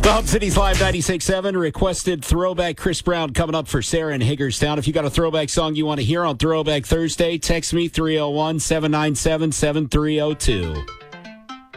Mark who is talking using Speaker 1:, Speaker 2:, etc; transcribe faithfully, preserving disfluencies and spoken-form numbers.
Speaker 1: Mountain City's Live ninety-six point seven requested throwback Chris Brown coming up for Sarah in Hagerstown. If you got a throwback song you want to hear on Throwback Thursday, text me three oh one, seven nine seven, seven three oh two.